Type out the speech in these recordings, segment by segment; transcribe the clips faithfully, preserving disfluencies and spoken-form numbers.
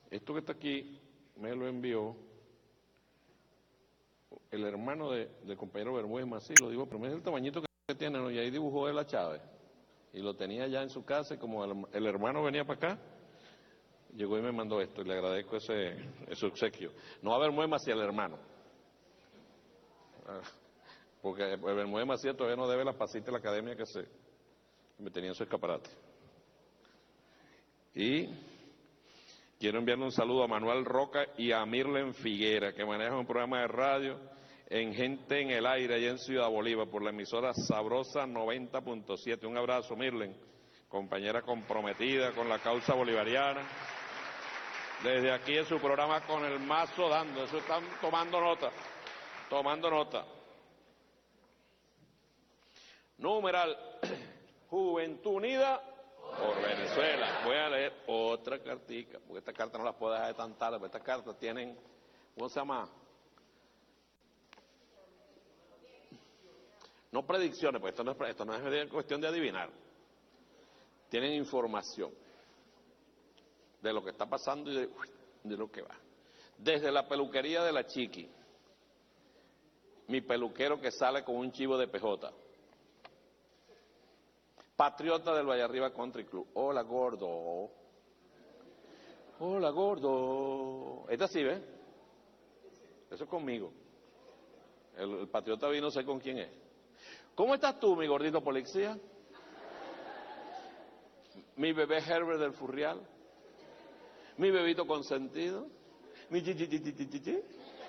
Esto que está aquí me lo envió el hermano de, del compañero Bermúdez Mací, lo digo, pero mira el tamañito que tiene, ¿no? Y ahí dibujó él a Chávez. Y lo tenía ya en su casa y como el, el hermano venía para acá, llegó y me mandó esto y le agradezco ese, ese obsequio. No a Bermúdez Mací, al hermano. Porque el Bermúdez Mací todavía no debe la pasita de la academia que se que me tenía en su escaparate. Y quiero enviarle un saludo a Manuel Roca y a Mirlen Figuera, que manejan un programa de radio en Gente en el Aire, allá en Ciudad Bolívar, por la emisora Sabrosa noventa punto siete. Un abrazo, Mirlen, compañera comprometida con la causa bolivariana. Desde aquí en su programa Con el Mazo Dando, eso están tomando nota, tomando nota. Numeral, Juventud Unida por Venezuela. Voy a leer otra cartica, porque esta carta no las puedo dejar de tan tarde, porque estas cartas tienen, ¿cómo se llama? No predicciones, porque esto no es, esto no es cuestión de adivinar. Tienen información de lo que está pasando y de, de lo que va. Desde la peluquería de la Chiqui, mi peluquero que sale con un chivo de P J. Patriota del Vallarriba Country Club. Hola, gordo. Hola, gordo. Esta sí, ¿ves? Eso es conmigo. El, el patriota vino, no sé con quién es. ¿Cómo estás tú, mi gordito policía? Mi bebé Herbert del Furrial. Mi bebito consentido. Mi chi chi chi chi chi chi.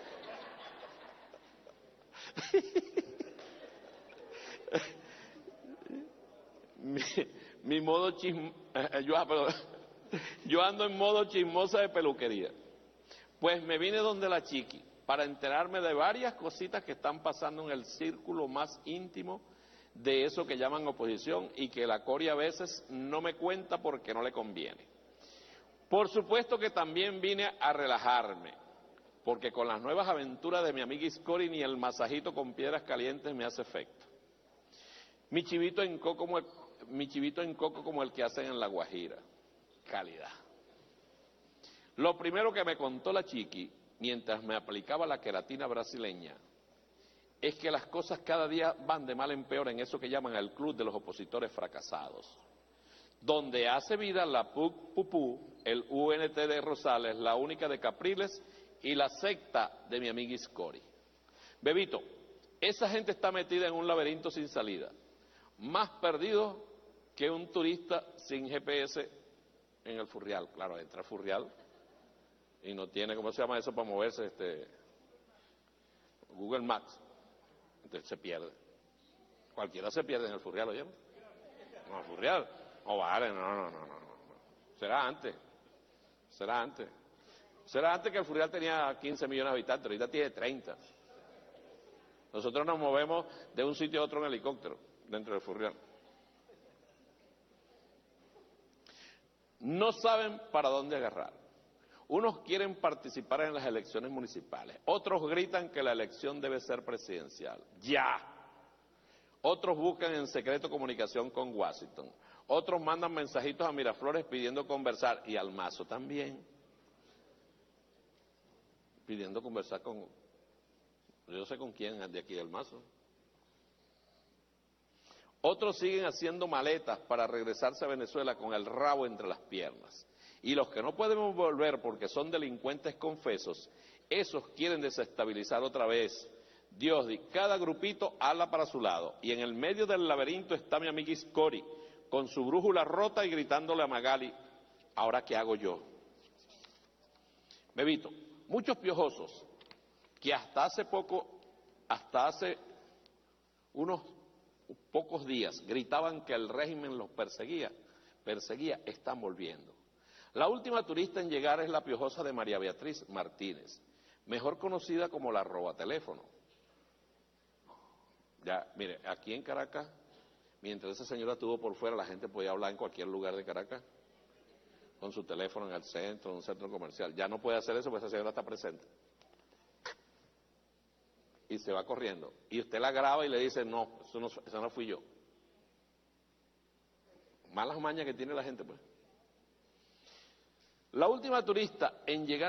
mi, mi modo chismo, eh, yo, perdón, yo ando en modo chismosa de peluquería. Pues me vine donde la Chiqui para enterarme de varias cositas que están pasando en el círculo más íntimo de eso que llaman oposición y que la Cori a veces no me cuenta porque no le conviene. Por supuesto que también vine a relajarme, porque con las nuevas aventuras de mi amiga Iscori ni el masajito con piedras calientes me hace efecto. Mi chivito en coco como el, mi chivito en coco como el que hacen en La Guajira. Calidad. Lo primero que me contó la Chiqui, mientras me aplicaba la queratina brasileña, es que las cosas cada día van de mal en peor en eso que llaman el Club de los Opositores Fracasados, donde hace vida la P U C P U P U, el U N T de Rosales, la única de Capriles y la secta de mi amiga Iscori. Bebito, esa gente está metida en un laberinto sin salida, más perdido que un turista sin G P S en el Furrial. Claro, entra al Furrial y no tiene, ¿cómo se llama eso para moverse? Este, Google Maps. Entonces se pierde. Cualquiera se pierde en el Furrial, ¿oyeron? No, el Furrial. No vale, no, no, no, no, no. Será antes. Será antes. Será antes que el Furrial tenía quince millones de habitantes, ahorita tiene treinta. Nosotros nos movemos de un sitio a otro en helicóptero, dentro del Furrial. No saben para dónde agarrar. Unos quieren participar en las elecciones municipales, otros gritan que la elección debe ser presidencial. ¡Ya! Otros buscan en secreto comunicación con Washington. Otros mandan mensajitos a Miraflores pidiendo conversar, y al Mazo también, pidiendo conversar con, yo sé con quién, de aquí del Mazo. Otros siguen haciendo maletas para regresarse a Venezuela con el rabo entre las piernas. Y los que no pueden volver porque son delincuentes confesos, esos quieren desestabilizar otra vez. Dios, cada grupito habla para su lado. Y en el medio del laberinto está mi amiga Iscori, con su brújula rota y gritándole a Magali, ¿ahora qué hago yo? Bebito, muchos piojosos que hasta hace poco, hasta hace unos pocos días, gritaban que el régimen los perseguía, perseguía, están volviendo. La última turista en llegar es la piojosa de María Beatriz Martínez, mejor conocida como la robateléfono. Ya, mire, aquí en Caracas, mientras esa señora estuvo por fuera, la gente podía hablar en cualquier lugar de Caracas, con su teléfono en el centro, en un centro comercial. Ya no puede hacer eso porque esa señora está presente. Y se va corriendo. Y usted la graba y le dice, no, eso no, eso no fui yo. Malas mañas que tiene la gente, pues. La última turista en llegar